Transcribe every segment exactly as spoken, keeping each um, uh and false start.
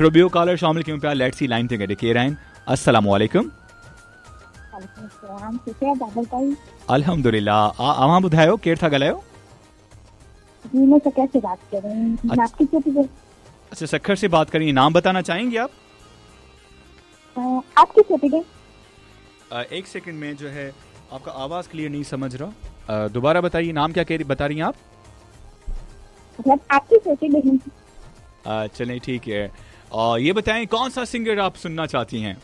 हिकिड़ो ॿियो कॉलर शामिल कयूं पिया। लेट्स सी लाइन ते गॾु केरु आहिनि। अस्सलाम वालेकुम। अल्हम्दुलिल्लाह। अव्हां ॿुधायो केरु था ॻाल्हायो? जी मैं सखर से बात कर रही हूँ। अच्छा, आपकी छोटी अच्छा सखर से बात करेंगे। नाम बताना चाहेंगे आप? आपकी छोटी एक सेकंड में जो है आपका आवाज क्लियर नहीं समझ रहा, दोबारा बताइए। नाम क्या कह बता रही हैं आप? मतलब आपकी छोटी बहन। चलें ठीक है। और ये बताएं कौन सा सिंगर आप सुनना चाहती हैं?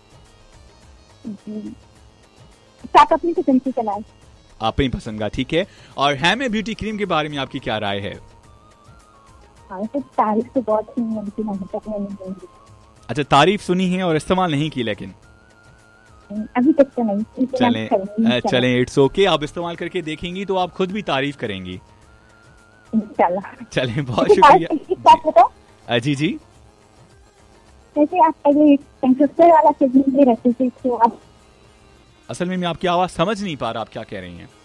आप अपनी पसंद की चलाएं। अपनी पसंद का, ठीक है। और हैमे ब्यूटी क्रीम के बारे में आपकी क्या राय है? हाँ, तो तारीफ तो बहुत सुनी है लेकिन अभी तक मैंने नहीं की। अच्छा, तारीफ सुनी है और इस्तेमाल नहीं की लेकिन? अभी तक तो नहीं। चलें चलें इट्स ओके। आप इस्तेमाल करके देखेंगी तो आप खुद भी तारीफ करेंगी। चलें बहुत शुक्रिया। जी जी जैसे आप पहले कंप्यूटर वाला सेगमेंट में रहते थे तो आप असल में मैं आपकी आवाज समझ नहीं पा रहा आप क्या कह रही हैं।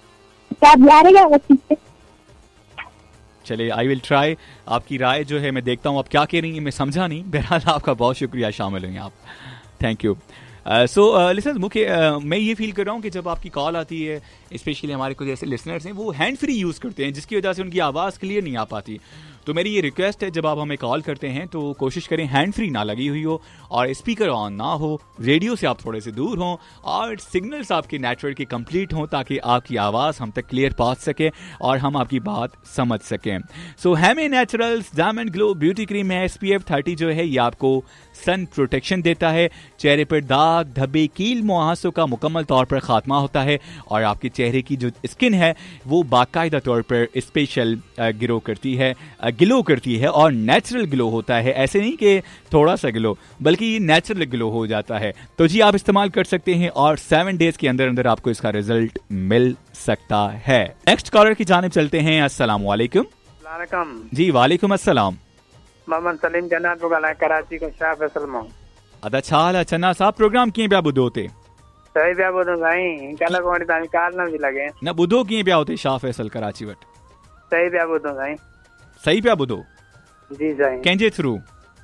चलिए आई विल ट्राई। आपकी राय जो है मैं देखता हूँ आप क्या कह रही हैं, मैं समझा नहीं। बहरहाल आपका बहुत शुक्रिया, शामिल हुई आप, थैंक यू। सो लिसनर्स, मुझे uh, मैं ये फील कर रहा हूँ कि जब आपकी कॉल आती है, स्पेशली हमारे कुछ ऐसे लिसनर्स हैं वो हैंड फ्री यूज़ करते हैं जिसकी वजह से उनकी आवाज़ क्लियर नहीं आ पाती। तो मेरी ये रिक्वेस्ट है जब आप हमें कॉल करते हैं तो कोशिश करें हैंड फ्री ना लगी हुई हो और स्पीकर ऑन ना हो, रेडियो से आप थोड़े से दूर हों और सिग्नल्स आपके नेटवर्क के कंप्लीट हों ताकि आपकी आवाज़ हम तक क्लियर पहुंच सके और हम आपकी बात समझ सकें। सो हैमे naturals diamond glow beauty cream है एस पी एफ थर्टी जो है ये आपको सन प्रोटेक्शन देता है, चेहरे पर दाग धब्बे कील मुहासों का मुकम्मल तौर पर खात्मा होता है और आपके चेहरे की जो स्किन है वो बाकायदा तौर पर स्पेशल ग्लो करती है ग्लो करती है और नेचुरल ग्लो होता है। ऐसे नहीं कि थोड़ा सा ग्लो, बल्कि ये नेचुरल ग्लो हो जाता है। तो जी आप इस्तेमाल कर सकते हैं और सेवन डेज के अंदर अंदर आपको इसका रिजल्ट मिल सकता है। नेक्स्ट कॉलर की जानिब चलते हैं। अस्सलाम वालेकुम। जी वालेकुम अस्सलाम। मोहम्मद सलीम जन्नत को ॻाल्हायां कराची को शाह फैसल मां। अदा छा हाल आहे चन्ना साहब? प्रोग्राम कीअं पिया ॿुधो हुते? सही पिया ॿुधो साईं, कल्ह को वठी तव्हांजी कॉल न पई लॻे। न ॿुधो कीअं पिया हुते शाह फैसल कराची वटि? सही पिया ॿुधो साईं। सही पिया ॿुधो? जी साईं। कंहिंजे थ्रू?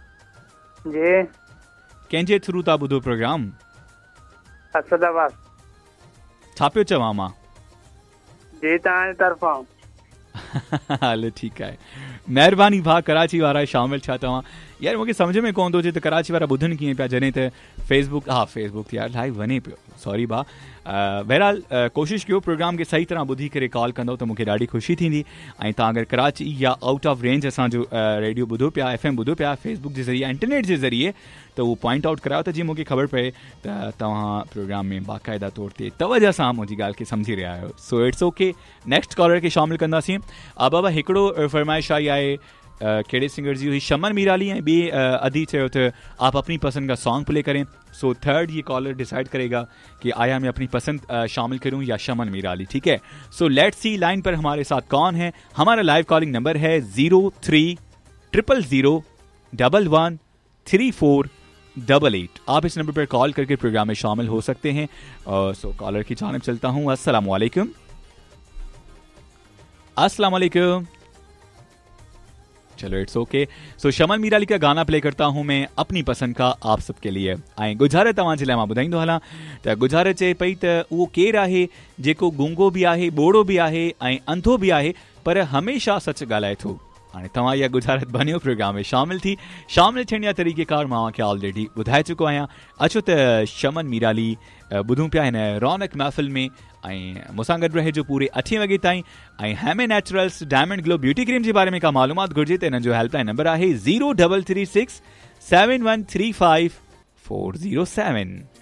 जी कंहिंजे थ्रू था ॿुधो प्रोग्राम? असदाबाद। छा पियो चवां मां? जी तव्हांजे तरफ़ां। हलो ठीकु आहे, महिरबानी भाउ। कराची वारा शामिल छा तव्हां? यार मूंखे सम्झ में कोन थो अचे त कराची वारा ॿुधनि कीअं पिया जॾहिं त फेसबुक हा फेसबुक ते यार लाइव वञे पियो। सॉरी भाउ। बहरहाल कोशिशि कयो प्रोग्राम खे सही तरह ॿुधी करे कॉल कंदव त मूंखे ॾाढी ख़ुशी थींदी। ऐं तव्हां अगरि कराची या आउट ऑफ रेंज असांजो रेडियो ॿुधो पिया, एफ एम ॿुधो पिया फेसबुक जे ज़रिए इंटरनेट जे ज़रिए, त उहो पॉइंट आउट करायो त जीअं मूंखे ख़बर पए त तव्हां प्रोग्राम में बाक़ाइदा तौर ते तवजह सां मुंहिंजी ॻाल्हि खे सम्झी रहिया आहियो। So it's okay. Next collar खे शामिल कंदासीं। अब बाबा हिकिड़ो फरमाइश आई आहे कहिड़े सिंगर जी हुई? शमन मीराली। ऐं ॿिए अधी चयो त आप अपनी पसंद का सॉन्ग प्ले करें। सो थर्ड ये कॉलर डिसाइड करेगा कि आया मैं अपनी पसंद शामिल करूं या शमन मीराली, ठीक है। सो लेट्स सी लाइन पर हमारे साथ कौन है। हमारा लाइव कॉलिंग नंबर है zero three triple zero double one three four double eight. आप इस नंबर पर कॉल करके प्रोग्राम में शामिल हो सकते हैं। सो कॉलर की जानिब चलता हूं। अस्सलाम वालेकुम। अस्सलाम वालेकुम। चलो इट्स ओके। सो शमन मीराली का गाना प्ले करता हूं मैं अपनी पसंद का आप सबके लिए। ऐं गुज़ारे तव्हांजे लाइ मां ॿुधाईंदो हलां त गुज़ारे चए पई त उहो केरु आहे जेको गूंगो बि आहे, ॿोड़ो बि आहे ऐं अंधो बि आहे पर हमेशा सच ॻाल्हाए थो। हाणे तव्हां इहा गुज़ारत बनियो प्रोग्राम में शामिल थी। शामिल थियण जा तरीक़ेकार मां तव्हांखे ऑलरेडी ॿुधाए चुको आहियां। अचो त शमन मीराली ॿुधूं पिया हिन रौनक महफ़िल में ऐं मूंसां गॾु रहे जो पूरे अठे वॻे ताईं। ऐं हैमे naturals diamond glow beauty cream जे बारे में का मालूमात घुर्जे त हिन जो हेल्पलाइन नंबर आहे zero double three six seven one three five four zero seven.